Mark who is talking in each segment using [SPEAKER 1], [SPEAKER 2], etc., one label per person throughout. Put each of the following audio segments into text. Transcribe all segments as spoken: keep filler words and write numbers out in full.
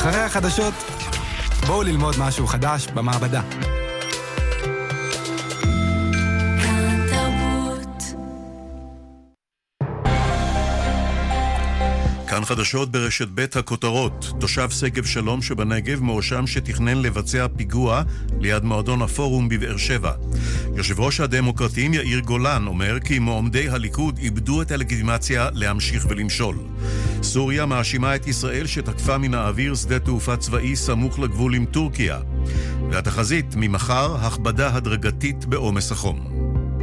[SPEAKER 1] אחרי החדשות, בואו ללמוד משהו חדש במעבדה.
[SPEAKER 2] כאן חדשות ברשת בית הכותרות. תושב שגב שלום שבנגב מואשם שתכנן לבצע פיגוע ליד מועדון הפורום בבאר שבע. יושב ראש הדמוקרטים יאיר גולן אומר כי מועמדי הליכוד איבדו את הלגיטימציה להמשיך ולמשול. סוריה מאשימה את ישראל שתקפה מן האוויר שדה תעופה צבאי סמוך לגבול עם טורקיה. והתחזית ממחר הכבדה הדרגתית בעומס החום.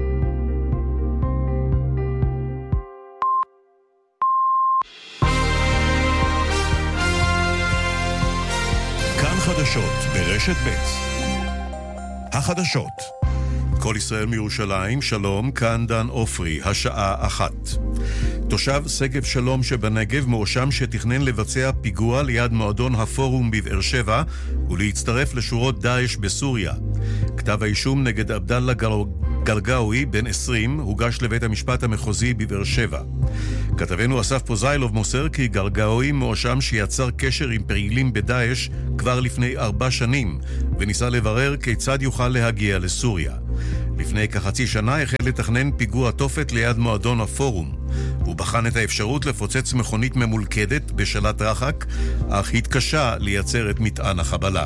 [SPEAKER 2] חדשות ברשת בית. החדשות. כל ישראל מירושלים, שלום, כאן דן אופרי, השעה אחת. תושב שגב שלום שבנגב מואשם שתכנן לבצע פיגוע ליד מועדון הפורום בבאר שבע ולהצטרף לשורות דאעש בסוריה. כתב האישום נגד עבדאללה גרגאוי, בן עשרים, הוגש לבית המשפט המחוזי בבאר שבע. כתבנו אסף פוזיילוב מוסר כי גרגאוי מואשם שיצר קשר עם פעילים בדאעש כבר לפני ארבע שנים, וניסה לברר כיצד יוכל להגיע לסוריה. לפני כחצי שנה החל לתכנן פיגוע תופת ליד מועדון הפורום. הוא בחן את האפשרות לפוצץ מכונית ממולכדת בשלט רחק, אך התקשה לייצר את מטען החבלה.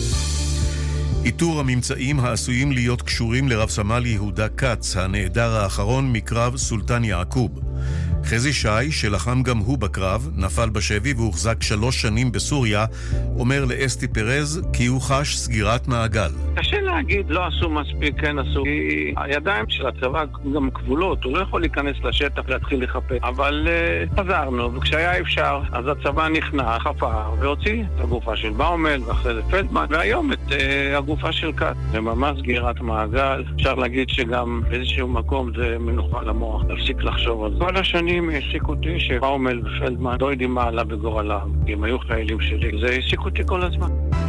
[SPEAKER 2] איתור הממצאים העשויים להיות קשורים לרב סמל יהודה קץ, הנעדר האחרון מקרב סולטן יעקוב. חזי שי, שלחם גם הוא בקרב, נפל בשבי והוחזק שלוש שנים בסוריה, אומר לאסתי פרז כי הוא חש סגירת מעגל.
[SPEAKER 3] קשה להגיד, לא עשו מספיק, כן עשו. כי הידיים של הצבא גם כבולות, הוא לא יכול להיכנס לשטח להתחיל לחפש. אבל uh, חזרנו, וכשהיה אפשר, אז הצבא נכנע, חפר, והוציא את הגופה של באומל, ואחרי זה פלדמן, והיום את uh, הגופה של קאט. זה ממש סגירת מעגל. אפשר להגיד שגם באיזשהו מקום זה מנוחה למוח, להפסיק לחשוב על זה. כל השנים העסיק אותי שבאומל ופלדמן לא יודעים מה עלה בגורלם, כי הם היו חיילים שלי. זה העסיק אותי כל הזמן.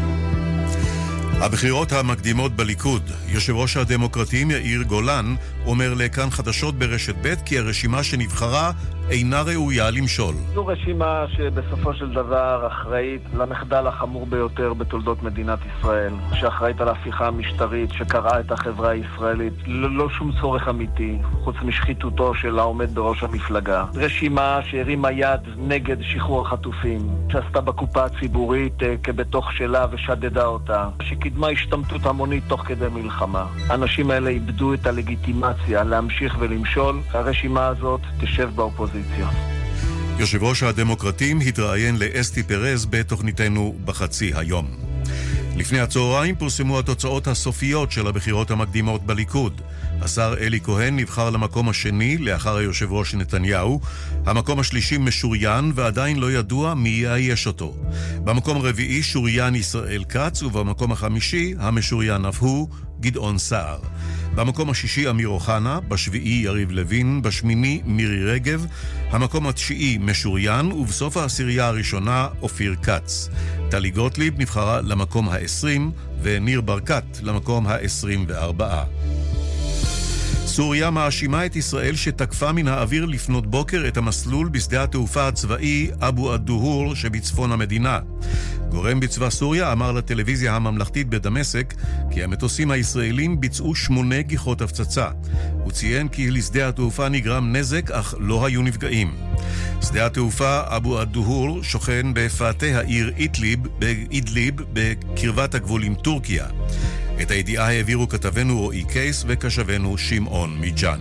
[SPEAKER 2] הבחירות המקדימות בליכוד. יושב ראש הדמוקרטים יאיר גולן אומר לכאן חדשות ברשת ב' כי הרשימה שנבחרה אינה ראויה למשול.
[SPEAKER 4] זו רשימה שבסופו של דבר אחראית למחדל החמור ביותר בתולדות מדינת ישראל, שאחראית על ההפיכה המשטרית שקראה את החברה הישראלית ללא שום צורך אמיתי, חוץ משחיתותו של העומד בראש המפלגה. רשימה שהרימה יד נגד שחרור החטופים, שעשתה בקופה הציבורית כבתוך שלה ושדדה אותה, שקידמה השתמטות המונית תוך כדי מלחמה. האנשים האלה איבדו את הלגיטימציה להמשיך ולמשול. הרשימה הזאת תשב באופוזיציה.
[SPEAKER 2] יושב ראש הדמוקרטים התראיין לאסתי פרז בתוכניתנו בחצי היום. לפני הצהריים פורסמו התוצאות הסופיות של הבחירות המקדימות בליכוד. השר אלי כהן נבחר למקום השני לאחר היושב ראש נתניהו. המקום השלישי משוריין ועדיין לא ידוע מי יאייש אותו. במקום הרביעי שוריין ישראל כץ, ובמקום החמישי המשוריין אף הוא גדעון סער. במקום השישי אמיר אוחנה, בשביעי יריב לוין, בשמיני מירי רגב, המקום התשיעי משוריין, ובסוף העשירייה הראשונה אופיר כץ. טלי גוטליב נבחרה למקום העשרים, וניר ברקת למקום העשרים וארבעה. סוריה מאשימה את ישראל שתקפה מן האוויר לפנות בוקר את המסלול בשדה התעופה הצבאי אבו א-דוהור שבצפון המדינה. גורם בצבא סוריה אמר לטלוויזיה הממלכתית בדמשק כי המטוסים הישראלים ביצעו שמונה גיחות הפצצה. הוא ציין כי לשדה התעופה נגרם נזק אך לא היו נפגעים. שדה התעופה אבו א-דוהור שוכן בפאתי העיר אידליב, באידליב בקרבת הגבול עם טורקיה. את הידיעה העבירו כתבנו רועי קייס וכשבנו שמעון מג'אן.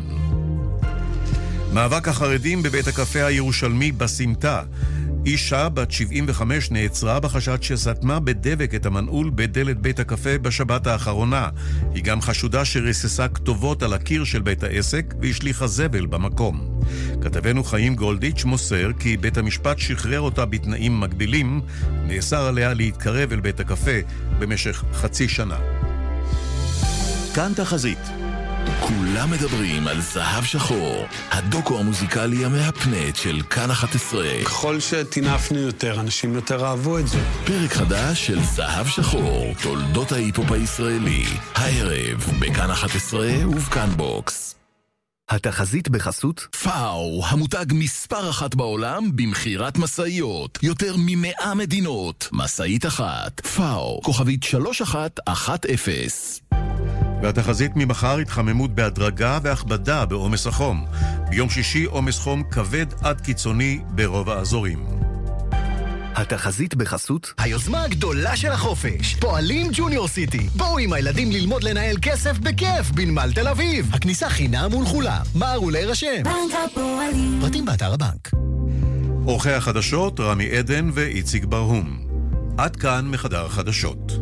[SPEAKER 2] מאבק החרדים בבית הקפה הירושלמי בסמטה. אישה בת שבעים וחמש נעצרה בחשד שסתמה בדבק את המנעול בדלת בית הקפה בשבת האחרונה. היא גם חשודה שרססה כתובות על הקיר של בית העסק והשליחה זבל במקום. כתבנו חיים גולדיץ' מוסר כי בית המשפט שחרר אותה בתנאים מגבילים. נאסר עליה להתקרב אל בית הקפה במשך חצי שנה.
[SPEAKER 5] כאן תחזית. כולם מדברים על זהב שחור, הדוקו המוזיקלי המהפנט של כאן אחת עשרה.
[SPEAKER 6] ככל שתינפנו יותר, אנשים יותר אהבו את זה.
[SPEAKER 5] פרק חדש של זהב שחור, תולדות ההיפופ הישראלי. הערב בכאן אחת עשרה ובכאן בוקס.
[SPEAKER 1] התחזית בחסות
[SPEAKER 5] פאו, המותג מספר אחת בעולם במחירת מסעיות. יותר ממאה מדינות. מסעית אחת. פאו, כוכבית שלוש אחת אחת אפס.
[SPEAKER 2] והתחזית ממחר התחממות בהדרגה והכבדה בעומס החום. ביום שישי עומס חום כבד עד קיצוני ברוב האזורים.
[SPEAKER 1] התחזית בחסות
[SPEAKER 7] היוזמה הגדולה של החופש, פועלים ג'וניור סיטי. בואו עם הילדים ללמוד לנהל כסף בכיף בנמל תל אביב. הכניסה חינם ולכולם. מהרו להירשם.
[SPEAKER 8] בנק הפועלים.
[SPEAKER 7] פרטים באתר הבנק.
[SPEAKER 2] אורחי החדשות רמי עדן ואיציק ברהום. עד כאן מחדר החדשות.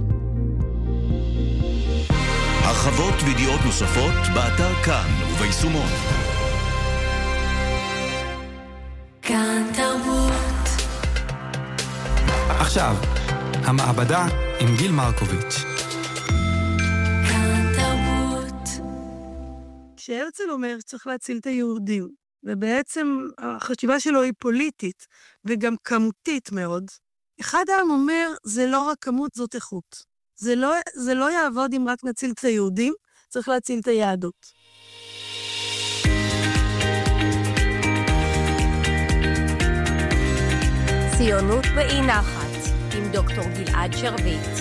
[SPEAKER 5] הרחבות וידיעות נוספות באתר כאן וביישומון.
[SPEAKER 8] כאן תרבות.
[SPEAKER 1] עכשיו, המעבדה עם גיל מרקוביץ'.
[SPEAKER 8] כאן תרבות.
[SPEAKER 9] כשהרצל אומר שצריך להציל את היהודים, ובעצם החשיבה שלו היא פוליטית וגם כמותית מאוד, אחד העם אומר, זה לא רק כמות, זאת איכות. זה לא, זה לא יעבוד אם רק נציל את היהודים, צריך להציל את היהדות.
[SPEAKER 10] ציונות באי נחת, עם דוקטור גלעד שרביט.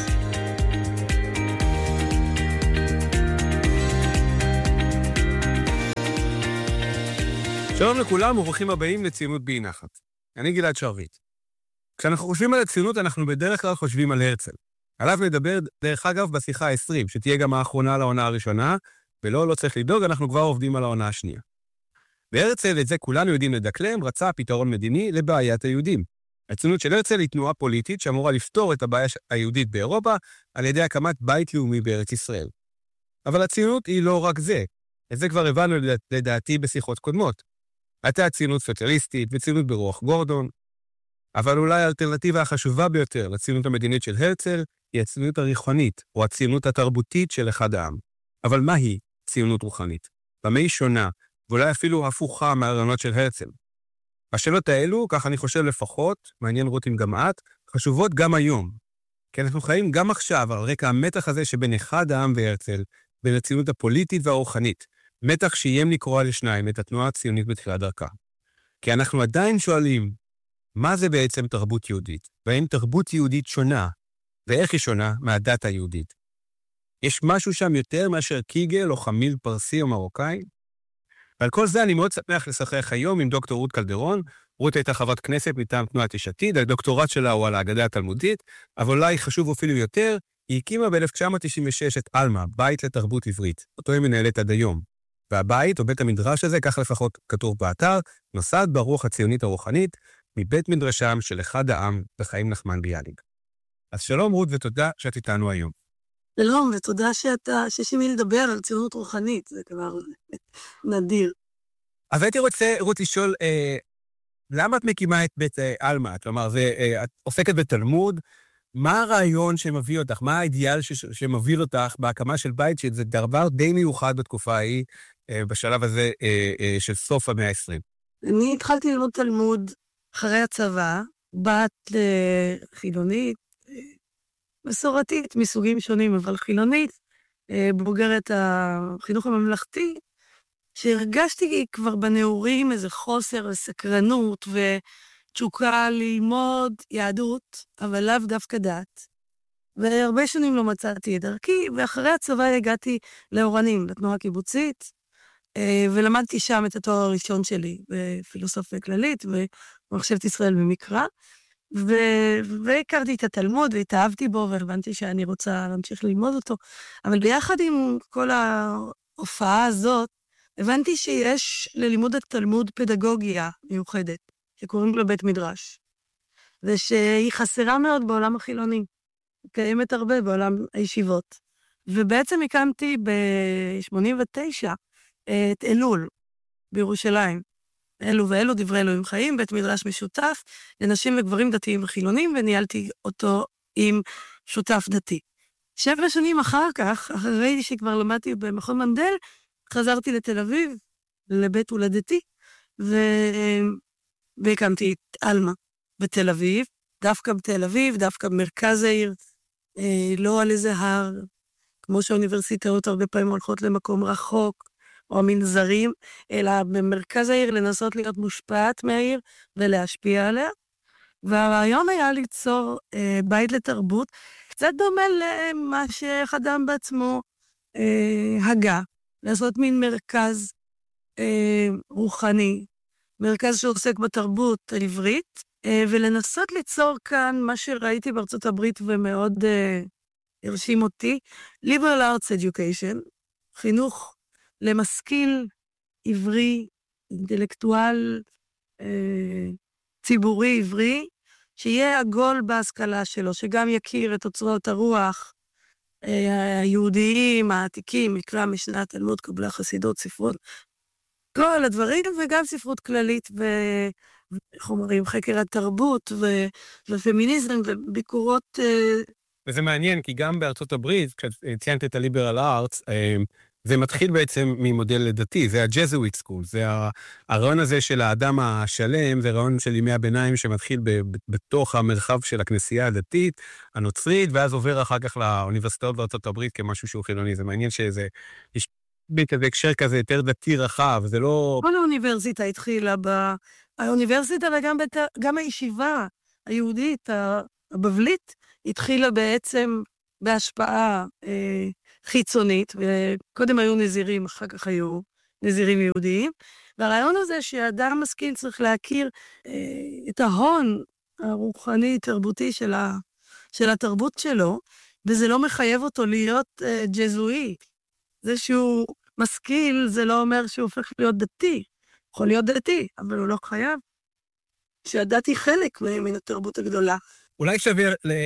[SPEAKER 11] שלום לכולם וברוכים הבאים לציונות באי נחת. אני גלעד שרביט. כשאנחנו חושבים על הציונות, אנחנו בדרך כלל חושבים על הרצל. עליו נדבר, דרך אגב, בשיחה ה-עשרים, שתהיה גם האחרונה לעונה הראשונה, ולא, לא צריך לדאוג, אנחנו כבר עובדים על העונה השנייה. והרצל, את זה כולנו יודעים לדקלם, רצה פתרון מדיני לבעיית היהודים. הציונות של הרצל היא תנועה פוליטית שאמורה לפתור את הבעיה היהודית באירופה על ידי הקמת בית לאומי בארץ ישראל. אבל הציונות היא לא רק זה. את זה כבר הבנו לדעתי בשיחות קודמות. הייתה הציונות סוציאליסטית וציונות ברוח גורדון, אבל אולי האלטרנטיבה החשובה ביותר לציונות המדינית של הרצל היא הציונות הרוחנית, או הציונות התרבותית של אחד העם. אבל מה היא ציונות רוחנית? במה היא שונה, ואולי אפילו הפוכה מהרעיונות של הרצל? השאלות האלו, כך אני חושב לפחות, מעניין רותם גם את, חשובות גם היום. כי אנחנו חיים גם עכשיו על רקע המתח הזה שבין אחד העם והרצל, בין הציונות הפוליטית והרוחנית, מתח שאיים לקרוא לשניים את התנועה הציונית בתחילת דרכה. כי אנחנו עדיין שואלים, מה זה בעצם תרבות יהודית? והאם תרבות יהודית שונה? ואיך היא שונה מהדת היהודית? יש משהו שם יותר מאשר קיגל או חמיל פרסי או מרוקאי? ועל כל זה אני מאוד שמח לשחק היום עם דוקטור רות קלדרון. רות הייתה חברת כנסת מטעם תנועת יש עתיד, הדוקטורט שלה הוא על ההגדה התלמודית, אבל אולי חשוב אפילו יותר, היא הקימה ב-אלף תשע מאות תשעים ושש את אלמה, בית לתרבות עברית, אותו היא מנהלת עד היום. והבית, או בית המדרש הזה, כך לפחות כתוב באתר, נוסד ברוח הציונית הרוחנית, מבית מדרשם של אחד העם בחיים נחמן ביאליק. אז שלום רות ותודה שאת איתנו היום.
[SPEAKER 9] שלום ותודה שאתה, שיש לי מי לדבר על ציונות רוחנית, זה כבר נדיר.
[SPEAKER 11] אז הייתי רוצה, רות, לשאול, אה, למה את מקימה את בית אה, אלמה? כלומר, זה, אה, את עוסקת בתלמוד, מה הרעיון שמביא אותך? מה האידיאל ש, שמביא אותך בהקמה של בית, שזה דבר די מיוחד בתקופה ההיא, אה, בשלב הזה אה, אה, של סוף המאה ה-עשרים?
[SPEAKER 9] אני התחלתי ללמוד תלמוד אחרי הצבא, בת חילונית, מסורתית מסוגים שונים, אבל חילונית, בוגרת החינוך הממלכתי, שהרגשתי כבר בנעורים איזה חוסר וסקרנות ותשוקה ללמוד יהדות, אבל לאו דווקא דת. והרבה שנים לא מצאתי את דרכי, ואחרי הצבא הגעתי לאורנים, לתנועה הקיבוצית, ולמדתי שם את התואר הראשון שלי בפילוסופיה כללית ומחשבת ישראל במקרא, ו- והכרתי את התלמוד והתאהבתי בו והבנתי שאני רוצה להמשיך ללמוד אותו, אבל ביחד עם כל ההופעה הזאת, הבנתי שיש ללימוד התלמוד פדגוגיה מיוחדת, שקוראים לה בית מדרש, ושהיא חסרה מאוד בעולם החילוני, קיימת הרבה בעולם הישיבות, ובעצם הקמתי ב-שמונים ותשע, את אלול, בירושלים. אלו ואלו דברי אלוהים חיים, בית מדרש משותף, לנשים וגברים דתיים וחילונים, וניהלתי אותו עם שותף דתי. שבע שנים אחר כך, אחרי שכבר למדתי במכון מנדל, חזרתי לתל אביב, לבית הולדתי, ו... והקמתי את אלמה בתל אביב, דווקא בתל אביב, דווקא במרכז העיר, לא על איזה הר, כמו שהאוניברסיטאות הרבה פעמים הולכות למקום רחוק, או המנזרים, אלא במרכז העיר לנסות להיות מושפעת מהעיר ולהשפיע עליה. והרעיון היה ליצור אה, בית לתרבות, קצת דומה למה שאדם בעצמו אה, הגה, לעשות מין מרכז אה, רוחני, מרכז שעוסק בתרבות העברית, אה, ולנסות ליצור כאן מה שראיתי בארצות הברית ומאוד אה, הרשים אותי, liberal arts education, חינוך למשכיל עברי, אינטלקטואל אה, ציבורי עברי, שיהיה עגול בהשכלה שלו, שגם יכיר את אוצרות הרוח אה, היהודיים, העתיקים, מקרא, משנה, תלמוד, קבלה, חסידות, ספרות, כל הדברים, וגם ספרות כללית וחומרים, חקר התרבות ו... ופמיניזם וביקורות... אה...
[SPEAKER 11] וזה מעניין, כי גם בארצות הברית, כשציינת את הליברל ארטס, זה מתחיל בעצם ממודל דתי, זה הג'זוויט סקול, זה הרעיון הזה של האדם השלם, זה רעיון של ימי הביניים שמתחיל בתוך המרחב של הכנסייה הדתית, הנוצרית, ואז עובר אחר כך לאוניברסיטאות בארצות הברית כמשהו שהוא חילוני. זה מעניין שזה, יש כזה הקשר כזה יותר דתי רחב, זה לא...
[SPEAKER 9] כל האוניברסיטה התחילה ב... האוניברסיטה וגם בת... גם הישיבה היהודית, הבבלית, התחילה בעצם בהשפעה אה, חיצונית, וקודם היו נזירים, אחר כך היו נזירים יהודיים, והרעיון הזה שהאדם משכיל צריך להכיר אה, את ההון הרוחני, תרבותי של, ה, של התרבות שלו, וזה לא מחייב אותו להיות אה, ג'זואי. זה שהוא משכיל, זה לא אומר שהוא הופך להיות דתי. יכול להיות דתי, אבל הוא לא חייב. שהדת היא חלק מן התרבות הגדולה.
[SPEAKER 11] אולי שווה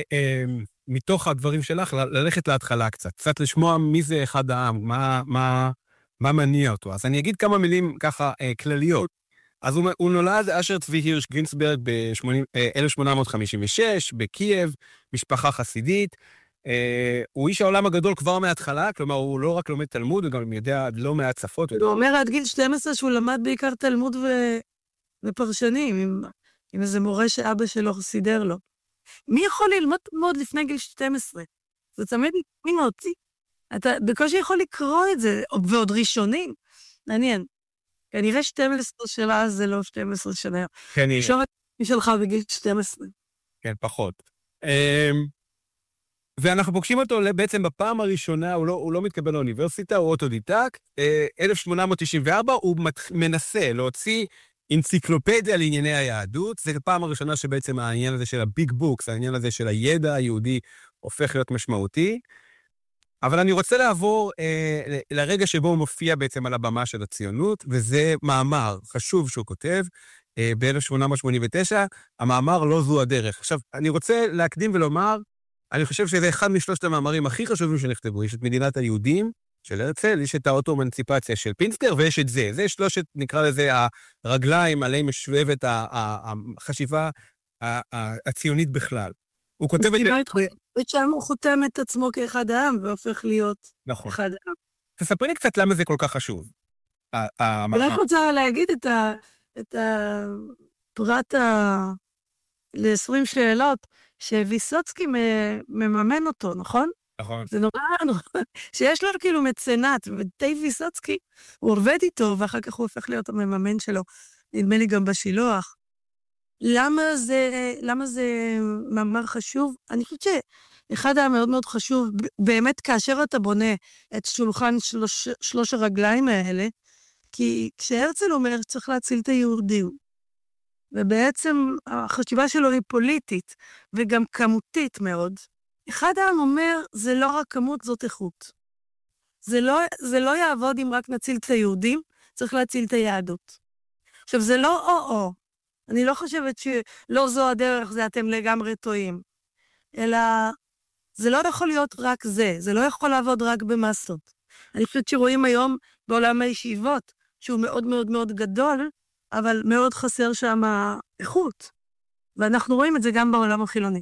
[SPEAKER 11] מתוך הדברים שלך ללכת להתחלה קצת, קצת לשמוע מי זה אחד העם, מה, מה, מה מניע אותו. אז אני אגיד כמה מילים ככה כלליות. אז הוא, הוא נולד אשר צבי הירש גרינצברג ב-אלף שמונה מאות חמישים ושש, בקייב, משפחה חסידית. הוא איש העולם הגדול כבר מההתחלה, כלומר הוא לא רק לומד תלמוד, הוא גם יודע לא מעט שפות.
[SPEAKER 9] הוא אומר עד גיל שתים עשרה שהוא למד בעיקר תלמוד ו... ופרשנים, עם, עם איזה מורה שאבא שלו סידר לו. מי יכול ללמוד מאוד לפני גיל שתים עשרה? זה תמיד מי אותי. אתה בקושי יכול לקרוא את זה, ועוד ראשונים. מעניין. כנראה שתים עשרה שלה זה לא שתים עשרה שנה.
[SPEAKER 11] כנראה.
[SPEAKER 9] נשאר מי שלך בגיל שתים עשרה.
[SPEAKER 11] כן, פחות. ואנחנו פוגשים אותו בעצם בפעם הראשונה, הוא לא, הוא לא מתקבל לאוניברסיטה, הוא אוטודידקט. אלף שמונה מאות תשעים וארבע הוא מנסה להוציא אנציקלופדיה לענייני היהדות. זה הפעם הראשונה שבעצם העניין הזה של הביג בוקס, העניין הזה של הידע היהודי הופך להיות משמעותי. אבל אני רוצה לעבור אה, לרגע שבו הוא מופיע בעצם על הבמה של הציונות, וזה מאמר חשוב שהוא כותב אה, ב-אלף שמונה מאות שמונים ותשע, המאמר לא זו הדרך. עכשיו, אני רוצה להקדים ולומר, אני חושב שזה אחד משלושת המאמרים הכי חשובים שנכתבו. יש את מדינת היהודים של הרצל, יש את האוטו-אמנציפציה של פינסטר, ויש את זה. זה שלושת, נקרא לזה, הרגליים עליהם משובבת החשיבה הציונית בכלל. הוא כותב את זה...
[SPEAKER 9] ושם הוא חותם את עצמו כאחד העם, והופך להיות אחד העם.
[SPEAKER 11] תספרי לי קצת למה זה כל כך חשוב.
[SPEAKER 9] אני רק רוצה להגיד את הפרט ל-עשרים שאלות, שוויסוצקי מממן אותו, נכון?
[SPEAKER 11] נכון.
[SPEAKER 9] זה נורא נכון. שיש לו כאילו מצנת, ודי ויסוצקי, הוא עובד איתו, ואחר כך הוא הופך להיות המממן שלו. נדמה לי גם בשילוח. למה זה, למה זה מאמר חשוב? אני חושבת שאחד המאוד מאוד חשוב, באמת כאשר אתה בונה את שולחן שלוש, שלוש הרגליים האלה, כי כשהרצל אומר שצריך להציל את היהודים, ובעצם החשיבה שלו היא פוליטית, וגם כמותית מאוד, אחד העם אומר, זה לא רק כמות, זאת איכות. זה לא, זה לא יעבוד אם רק נציל את היהודים, צריך להציל את היהדות. עכשיו, זה לא או-או. אני לא חושבת שלא זו הדרך, זה אתם לגמרי טועים. אלא, זה לא יכול להיות רק זה, זה לא יכול לעבוד רק במסות. אני חושבת שרואים היום בעולם הישיבות, שהוא מאוד מאוד מאוד גדול, אבל מאוד חסר שם איכות. ואנחנו רואים את זה גם בעולם החילוני.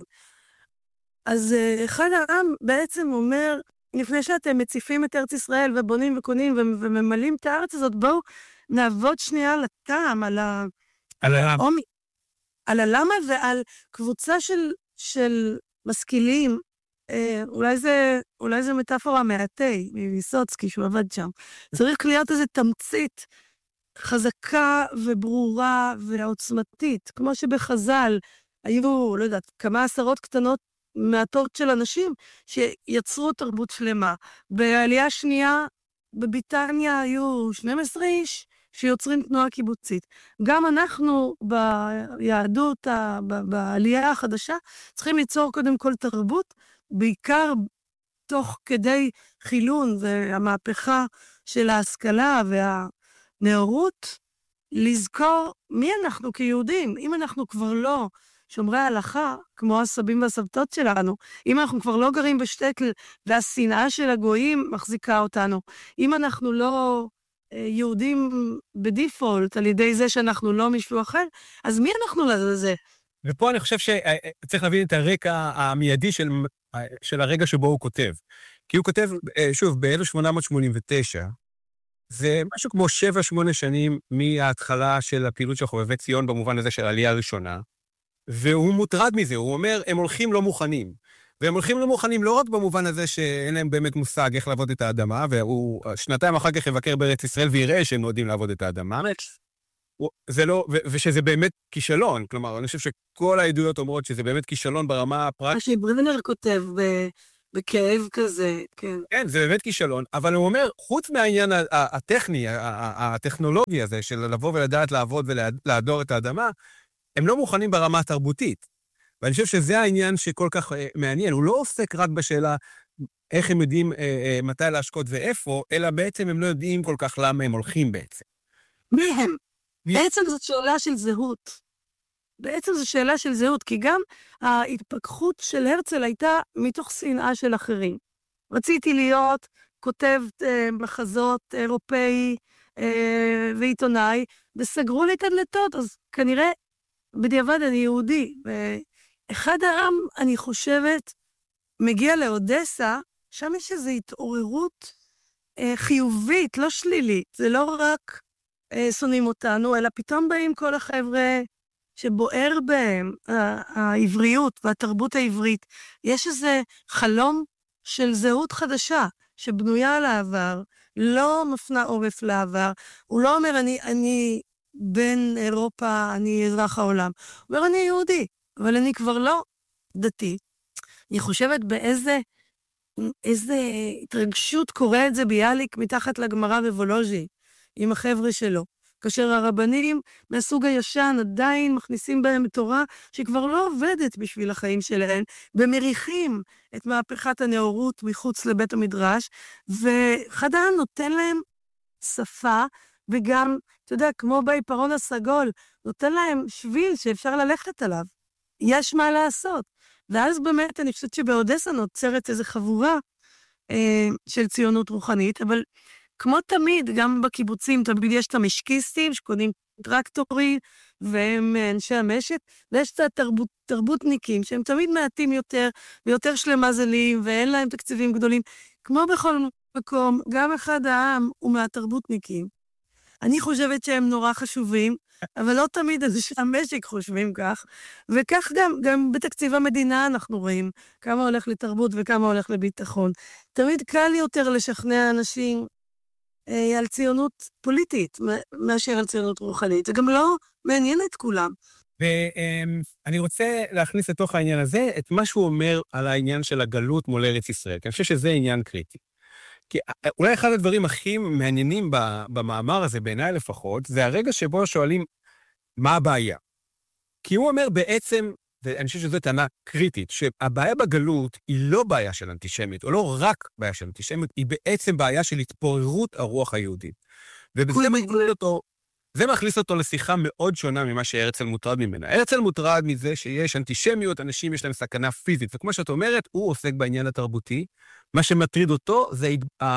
[SPEAKER 9] אז אחד העם בעצם אומר, לפני שאתם מציפים את ארץ ישראל ובונים וקונים וממלאים את הארץ הזאת, בואו נעבוד שנייה על הטעם, על ה...
[SPEAKER 11] על
[SPEAKER 9] העומי, על הלמה ועל קבוצה של, של משכילים אולי זה, אולי זה מטאפורה מעטי, מוויסוצקי, שהוא עבד שם. צריך להיות איזו תמצית חזקה וברורה ועוצמתית, כמו שבחז"ל היו, לא יודעת, כמה עשרות קטנות מעטות של אנשים שיצרו תרבות שלמה. בעלייה השנייה, בבריטניה היו שנים עשר איש שיוצרים תנועה קיבוצית. גם אנחנו ביהדות, בעלייה החדשה, צריכים ליצור קודם כל תרבות, בעיקר תוך כדי חילון והמהפכה של ההשכלה והנאורות, לזכור מי אנחנו כיהודים. אם אנחנו כבר לא שומרי ההלכה, כמו הסבים והסבתות שלנו, אם אנחנו כבר לא גרים בשטקל, והשנאה של הגויים מחזיקה אותנו, אם אנחנו לא יהודים בדיפולט, על ידי זה שאנחנו לא מישהו אחר, אז מי אנחנו לזה?
[SPEAKER 11] ופה אני חושב שצריך להבין את הרקע המיידי של, של הרגע שבו הוא כותב. כי הוא כותב, שוב, ב-אלף שמונה מאות שמונים ותשע, זה משהו כמו שבע, שמונה שנים מההתחלה של הפעילות של חובבי ציון, במובן הזה של העלייה הראשונה, והוא מוטרד מזה, הוא אומר, הם הולכים לא מוכנים. והם הולכים לא מוכנים לא רק במובן הזה שאין להם באמת מושג איך לעבוד את האדמה, והוא שנתיים אחר כך יבקר בארץ ישראל ויראה שהם לא יודעים לעבוד את האדמה. זה לא, ו- ושזה באמת כישלון. כלומר, אני חושב שכל העדויות אומרות שזה באמת כישלון ברמה הפרקטית.
[SPEAKER 9] מה שברנר כותב ב- בכאב כזה, כן.
[SPEAKER 11] כן, זה באמת כישלון, אבל הוא אומר, חוץ מהעניין הטכני, הטכנולוגי הזה, של לבוא ולדעת לעבוד ולעדור את האדמה, הם לא מוכנים ברמה התרבותית. ואני חושב שזה העניין שכל כך אה, מעניין. הוא לא עוסק רק בשאלה איך הם יודעים אה, אה, מתי להשקות ואיפה, אלא בעצם הם לא יודעים כל כך למה הם הולכים בעצם.
[SPEAKER 9] מי הם? מי? בעצם זאת שאלה של זהות. בעצם זו שאלה של זהות, כי גם ההתפכחות של הרצל הייתה מתוך שנאה של אחרים. רציתי להיות כותב אה, מחזות אירופאי אה, ועיתונאי, וסגרו לי את הדלתות, אז כנראה בדיעבד אני יהודי, ואחד העם, אני חושבת, מגיע לאודסה, שם יש איזו התעוררות אה, חיובית, לא שלילית, זה לא רק אה, שונאים אותנו, אלא פתאום באים כל החבר'ה שבוער בהם, העבריות והתרבות העברית, יש איזה חלום של זהות חדשה, שבנויה על העבר, לא מפנה עורף לעבר, הוא לא אומר, אני, אני בין אירופה, אני אזרח העולם. הוא אומר, אני יהודי, אבל אני כבר לא דתי. אני חושבת באיזה איזה התרגשות קורה את זה ביאליק מתחת לגמרא בוולוז'י, עם החבר'ה שלו. כאשר הרבנים מהסוג הישן עדיין מכניסים בהם תורה שכבר לא עובדת בשביל החיים שלהם, ומריחים את מהפכת הנאורות מחוץ לבית המדרש, ואחד העם נותן להם שפה, וגם, אתה יודע, כמו בעיפרון הסגול, נותן להם שביל שאפשר ללכת עליו. יש מה לעשות. ואז באמת אני חושבת שבאודסה נוצרת איזו חבורה אה, של ציונות רוחנית, אבל כמו תמיד, גם בקיבוצים, תמיד יש את המשקיסטים שקונים טרקטורים, והם אנשי המשק, ויש את התרבות, תרבותניקים, שהם תמיד מעטים יותר, ויותר שלמזלים, ואין להם תקציבים גדולים. כמו בכל מקום, גם אחד העם הוא מהתרבותניקים. אני חושבת שהם נורא חשובים, אבל לא תמיד איזה שהמשק חושבים כך, וכך גם, גם בתקציב המדינה אנחנו רואים כמה הולך לתרבות וכמה הולך לביטחון. תמיד קל יותר לשכנע אנשים אה, על ציונות פוליטית, מאשר על ציונות רוחנית. זה גם לא מעניין את כולם.
[SPEAKER 11] ואני רוצה להכניס לתוך העניין הזה את מה שהוא אומר על העניין של הגלות מול ארץ ישראל, כי אני חושב שזה עניין קריטי. כי אולי אחד הדברים הכי מעניינים במאמר הזה, בעיניי לפחות, זה הרגע שבו שואלים מה הבעיה. כי הוא אומר בעצם, ואני חושב שזו טענה קריטית, שהבעיה בגלות היא לא בעיה של אנטישמיות, או לא רק בעיה של אנטישמיות, היא בעצם בעיה של התפוררות הרוח היהודית. ובזה מכניס אותו, זה מכניס אותו לשיחה מאוד שונה ממה שהרצל מוטרד ממנה. הרצל מוטרד מזה שיש אנטישמיות, אנשים יש להם סכנה פיזית, וכמו שאת אומרת, הוא עוסק בעניין התרבותי, מה שמטריד אותו זה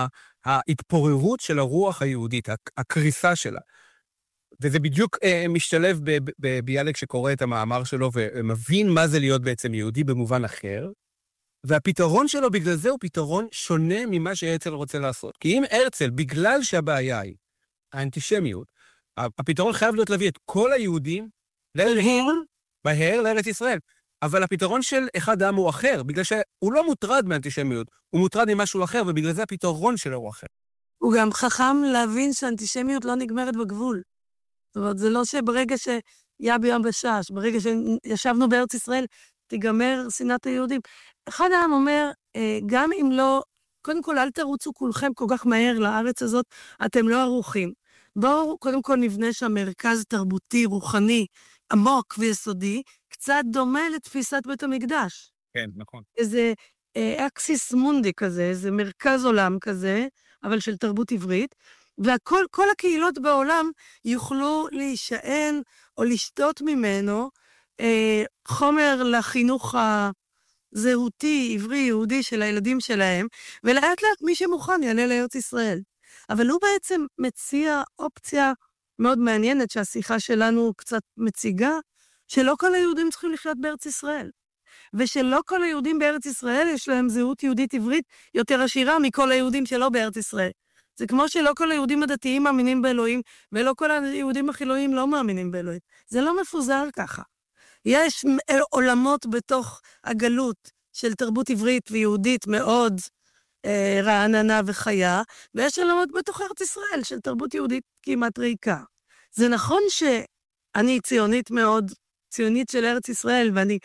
[SPEAKER 11] ההתפוררות של הרוח היהודית, הקריסה שלה. וזה בדיוק אה, משתלב ביאליק שקורא את המאמר שלו, ומבין מה זה להיות בעצם יהודי במובן אחר, והפתרון שלו בגלל זה הוא פתרון שונה ממה שהרצל רוצה לעשות. כי אם הרצל, בגלל שהבעיה היא האנטישמיות, הפתרון חייב להיות להביא את כל היהודים להר, בהר לארץ ישראל. אבל הפתרון של אחד העם הוא אחר, בגלל שהוא לא מוטרד מאנטישמיות, הוא מוטרד ממשהו אחר, ובגלל זה הפתרון שלו הוא אחר.
[SPEAKER 9] הוא גם חכם להבין שאנטישמיות לא נגמרת בגבול. זאת אומרת, זה לא שברגע שהיה ביום בשש, ברגע שישבנו בארץ ישראל, תיגמר שנאת היהודים. אחד העם אומר, גם אם לא, קודם כל אל תרוצו כולכם כל כך מהר לארץ הזאת, אתם לא ערוכים. בואו קודם כל נבנה שם מרכז תרבותי, רוחני, עמוק ויסודי, קצת דומה לתפיסת בית המקדש.
[SPEAKER 11] כן, נכון.
[SPEAKER 9] איזה אקסיס מונדי כזה, איזה מרכז עולם כזה, אבל של תרבות עברית, והכל, כל הקהילות בעולם יוכלו להישען או לשתות ממנו אה, חומר לחינוך הזהותי, עברי, יהודי של הילדים שלהם, ולאט לאט מי שמוכן יעלה לארץ ישראל. אבל הוא בעצם מציע אופציה מאוד מעניינת שהשיחה שלנו קצת מציגה, שלא כל היהודים צריכים לחיות בארץ ישראל. ושלא כל היהודים בארץ ישראל יש להם זהות יהודית עברית יותר עשירה מכל היהודים שלא בארץ ישראל. זה כמו שלא כל היהודים הדתיים מאמינים באלוהים, ולא כל היהודים החילונים לא מאמינים באלוהים. זה לא מפוזר ככה. יש עולמות בתוך הגלות של תרבות עברית ויהודית מאוד אה, רעננה וחיה, ויש עולמות בתוך ארץ ישראל של תרבות יהודית כמעט ריקה. זה נכון שאני ציונית מאוד, ציונית של ארץ ישראל, ואני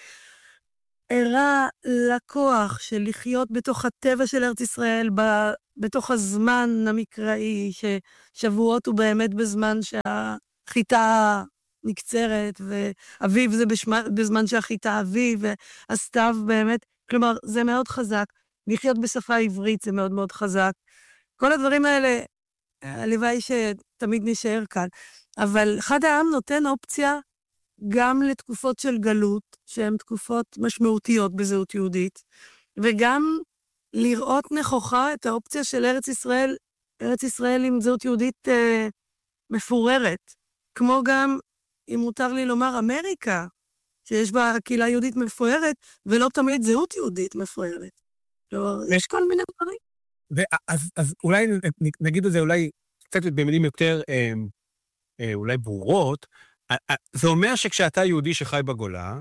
[SPEAKER 9] ערה לכוח של לחיות בתוך הטבע של ארץ ישראל, ב, בתוך הזמן המקראי, ששבועות הוא באמת בזמן שהחיטה נקצרת, ואביב זה בשמה, בזמן שהחיטה אביב, והסתיו באמת, כלומר, זה מאוד חזק. לחיות בשפה עברית זה מאוד מאוד חזק. כל הדברים האלה, הלוואי שתמיד נשאר כאן. אבל אחד העם נותן אופציה גם לתקופות של גלות, שהן תקופות משמעותיות בזהות יהודית, וגם לראות נכוחה את האופציה של ארץ ישראל, ארץ ישראל עם זהות יהודית אה, מפוררת, כמו גם, אם מותר לי לומר, אמריקה, שיש בה קהילה יהודית מפוארת, ולא תמיד זהות יהודית מפוארת. לא, יש כל מיני דברים.
[SPEAKER 11] ואז, אז אולי נגיד את זה, אולי קצת במילים יותר אה, אה, אולי ברורות, זה אומר שכשאתה יהודי שחי בגולה,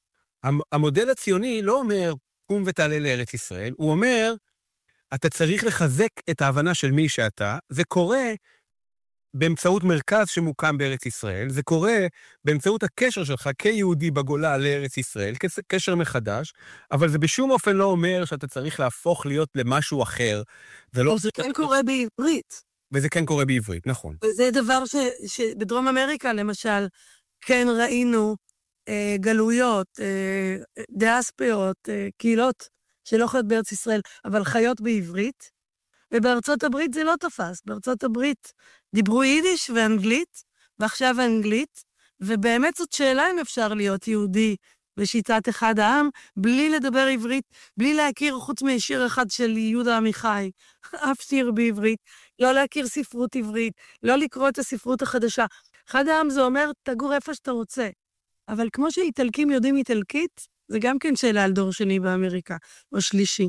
[SPEAKER 11] המודל הציוני לא אומר, קום ותעלה לארץ ישראל, הוא אומר, אתה צריך לחזק את ההבנה של מי שאתה, זה קורה באמצעות מרכז שמוקם בארץ ישראל, זה קורה באמצעות הקשר שלך כיהודי בגולה לארץ ישראל, קשר מחדש, אבל זה בשום אופן לא אומר שאתה צריך להפוך להיות למשהו אחר.
[SPEAKER 9] ולא... זה כן קורה בעברית.
[SPEAKER 11] וזה כן קורה בעברית, נכון.
[SPEAKER 9] וזה דבר ש, שבדרום אמריקה, למשל, כן ראינו אה, גלויות, אה, דיאספיות, אה, קהילות שלא חיות בארץ ישראל, אבל חיות בעברית, ובארצות הברית זה לא תפס. בארצות הברית דיברו יידיש ואנגלית, ועכשיו אנגלית, ובאמת זאת שאלה אם אפשר להיות יהודי בשיטת אחד העם, בלי לדבר עברית, בלי להכיר חוץ משיר אחד של יהודה עמיחי, אף שיר בעברית, לא להכיר ספרות עברית, לא לקרוא את הספרות החדשה. אחד העם זה אומר, תגור איפה שאתה רוצה. אבל כמו שאיטלקים יודעים איטלקית, זה גם כן שאלה על דור שני באמריקה, או שלישי.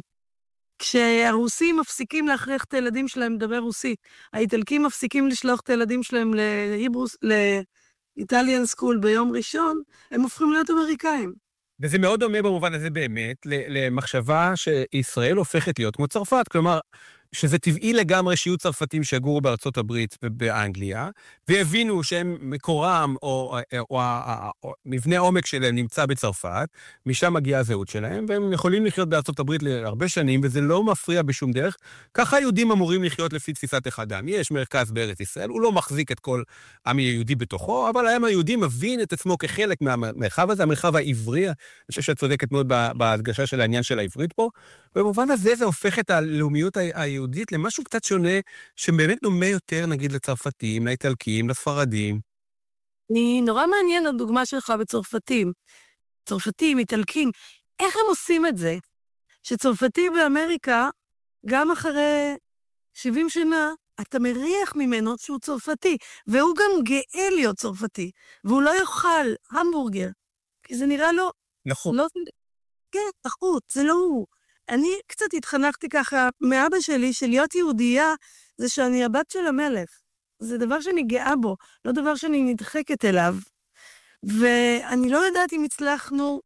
[SPEAKER 9] כשהרוסים מפסיקים להכריח את הילדים שלהם לדבר רוסית, האיטלקים מפסיקים לשלוח את הילדים שלהם להיברוס, לאיטליאן סקול ביום ראשון, הם הופכים להיות אמריקאים.
[SPEAKER 11] וזה מאוד דומה במובן הזה באמת, למחשבה שישראל הופכת להיות כמו צרפת, כלומר, שזה טבעי לגמרי שיהיו צרפתים שיגורו בארצות הברית ובאנגליה, והבינו שהם מקורם, או, או, או, או, או מבנה עומק שלהם נמצא בצרפת, משם מגיעה הזהות שלהם, והם יכולים לחיות בארצות הברית להרבה שנים, וזה לא מפריע בשום דרך. ככה היהודים אמורים לחיות לפי תפיסת אחד העם. יש מרכז בארץ ישראל, הוא לא מחזיק את כל העם היהודי בתוכו, אבל העם היהודי מבין את עצמו כחלק מהמרחב הזה, המרחב העברי, אני חושב שאת צודקת מאוד בהדגשה של העניין של העברית פה, ובמובן הזה זה הופך את הלאומיות היהודית למשהו קצת שונה, שבאמת דומה יותר, נגיד, לצרפתים, לאיטלקים, לספרדים.
[SPEAKER 9] אני נורא מעניין הדוגמה שלך בצרפתים. צרפתים, איטלקים, איך הם עושים את זה? שצרפתי באמריקה, גם אחרי שבעים שנה, אתה מריח ממנו שהוא צרפתי, והוא גם גאה להיות צרפתי, והוא לא יאכל המבורגר, כי זה נראה לו...
[SPEAKER 11] נכון.
[SPEAKER 9] לא... כן, תחוץ, זה לא הוא. אני קצת התחנכתי ככה מאבא שלי, שלהיות יהודייה זה שאני הבת של המלך. זה דבר שאני גאה בו, לא דבר שאני נדחקת אליו. ואני לא יודעת אם הצלחנו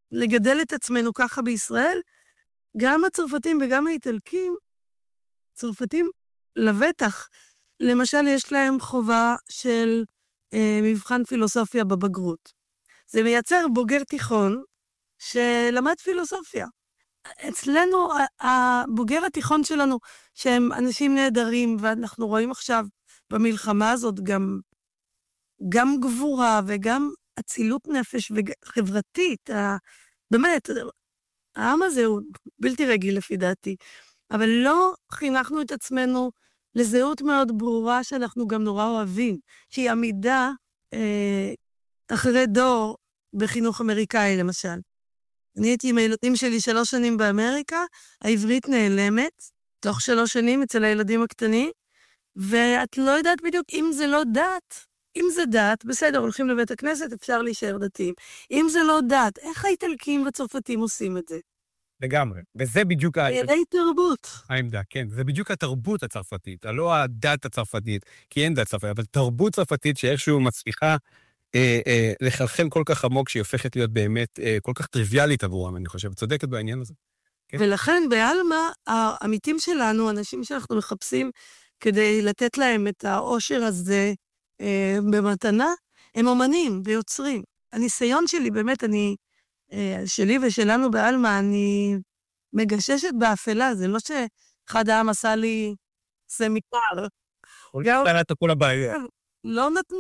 [SPEAKER 9] לגדל את עצמנו ככה בישראל, גם הצרפתים וגם האיטלקים, צרפתים לבטח, למשל יש להם חובה של אה, מבחן פילוסופיה בבגרות. זה מייצר בוגר תיכון שלמד פילוסופיה. אצלנו, הבוגר התיכון שלנו, שהם אנשים נהדרים, ואנחנו רואים עכשיו במלחמה הזאת גם, גם גבורה וגם אצילות נפש וחברתית. באמת, העם הזה הוא בלתי רגיל לפי דעתי, אבל לא חינכנו את עצמנו לזהות מאוד ברורה שאנחנו גם נורא אוהבים, שהיא עמידה אה, אחרי דור בחינוך אמריקאי למשל. אני הייתי עם הילדים שלי שלוש שנים באמריקה, העברית נעלמת, תוך שלוש שנים אצל הילדים הקטנים, ואת לא יודעת בדיוק אם זה לא דת. אם זה דת, בסדר, הולכים לבית הכנסת, אפשר להישאר דתיים. אם זה לא דת, איך האיטלקים והצרפתים עושים את זה?
[SPEAKER 11] לגמרי, וזה בדיוק...
[SPEAKER 9] ידי תרבות.
[SPEAKER 11] העמדה, כן, זה בדיוק התרבות הצרפתית, לא הדת הצרפתית, כי אין דת צרפתית, אבל תרבות צרפתית שאיכשהו מצליחה אה, אה, לחלחל כל כך עמוק, שהיא הופכת להיות באמת אה, כל כך טריוויאלית עבורם, אני חושב, צודקת בעניין הזה. כן?
[SPEAKER 9] ולכן באלמה, העמיתים שלנו, אנשים שאנחנו מחפשים כדי לתת להם את העושר הזה אה, במתנה, הם אומנים ויוצרים. הניסיון שלי, באמת, אני... שלי ושלנו באלמה, אני מגששת באפלה, זה לא שאחד העם עשה לי סמיקר.
[SPEAKER 11] הוא לא נתן את כל הבעיה.
[SPEAKER 9] לא נתנו.